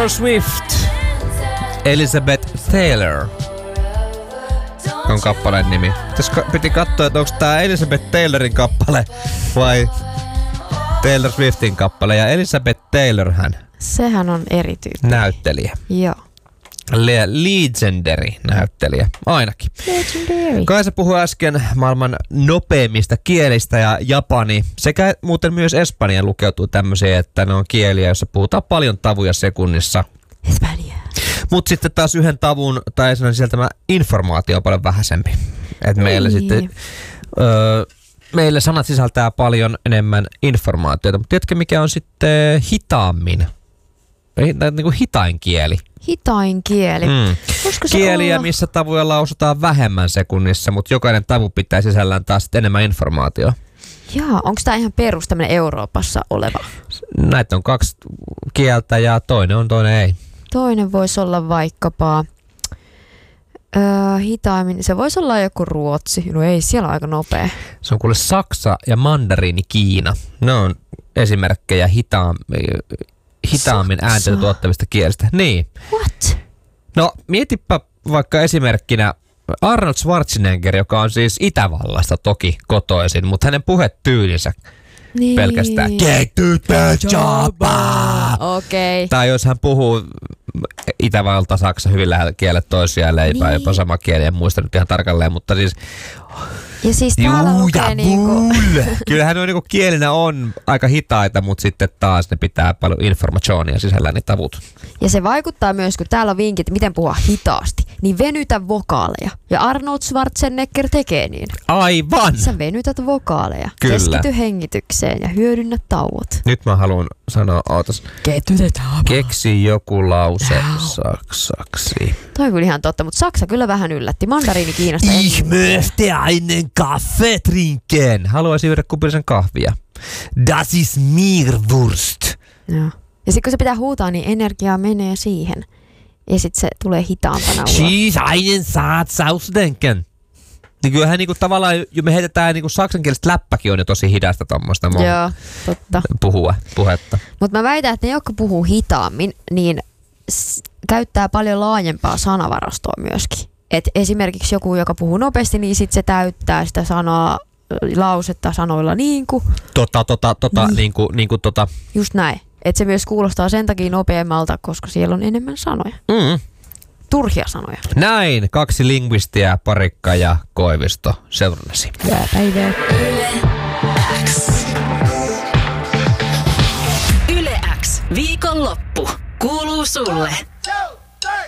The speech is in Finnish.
Taylor Swift. Elizabeth Taylor on kappaleen nimi. Tässä piti katsoa, että onko tää Elizabeth Taylorin kappale vai Taylor Swiftin kappale. Ja Elizabeth Taylorhän. Sehän on erityyppinen. Näyttelijä. Joo. Legendary näyttelijä, ainakin. Legendary. Kaisa puhui äsken maailman nopeimmista kielistä ja japani sekä muuten myös espanja lukeutuu tämmöisiä, että ne on kieliä, joissa puhutaan paljon tavuja sekunnissa. Espanja. Mutta sitten taas yhden tavun tai sieltä informaatio on paljon vähäisempi. Et meillä sitten, meille sanat sisältää paljon enemmän informaatiota, mutta tiedätkö mikä on sitten hitaammin? Niin kuin hitain kieli. Hitain kieli. Kieliä, missä tavuja lausutaan vähemmän sekunnissa, mutta jokainen tavu pitää sisällään taas enemmän informaatiota. Jaa, onko tämä ihan perus tämmöinen Euroopassa oleva? Näitä on 2 kieltä ja toinen on, toinen ei. Toinen voisi olla vaikkapa hitaimmin. Se voisi olla joku ruotsi. No ei, siellä on aika nopea. Se on kuule saksa ja mandariini Kiina. Ne on esimerkkejä hitaammin ääntä tuottavista kielistä. Niin. What? No mietipä vaikka esimerkkinä Arnold Schwarzenegger, joka on siis Itävallasta toki kotoisin, mutta hänen puhetyylinsä pelkästään Okei. Tai jos hän puhuu Itävalta, Saksa hyvin lähellä kielet toisiaan, leipää jopa sama kieli, en muista nyt ihan tarkalleen, mutta siis ja siis täällä lukee niinku kyllähän ne niinku kielinä on aika hitaita, mutta sitten taas ne pitää paljon informationia sisällään ne tavut. Ja se vaikuttaa myös, kun täällä on vinkit, miten puhua hitaasti, niin venytä vokaaleja. Ja Arnold Schwarzenegger tekee niin. Aivan! Sä venytät vokaaleja. Kyllä. Keskity hengitykseen ja hyödynnä tauot. Nyt mä haluan sanoa, keksi joku lause saksaksi. Toi on kyllä ihan totta, mutta Saksa kyllä vähän yllätti. Mandariini Kiinasta. Ich möchte einen Kaffee trinken. Haluaisin juoda kupillisen kahvia. Das ist mir Wurst. Joo. Ja sitten kun se pitää huutaa, niin energiaa menee siihen. Ja sitten se tulee hitaampana ulos. Schieß einen Satz ausdenken. Niin kyllähän niinku tavallaan, me heitetään niinku saksankieliset läppäkin on jo tosi hidasta tommoista totta. Puhetta. Mutta mä väitän, että ne, jotka puhuu hitaammin, niin käyttää paljon laajempaa sanavarastoa myöskin. Et esimerkiksi joku, joka puhuu nopeasti, niin sit se täyttää sitä sanaa, lausetta sanoilla niinku. Niin. Just näin. Että se myös kuulostaa sen takia nopeammalta, koska siellä on enemmän sanoja. Turhia sanoja. Näin, 2 lingvistiä, Parikka ja Koivisto seurannasi. Hyvää päivää. Yle X. Viikonloppu. Kuuluu sulle.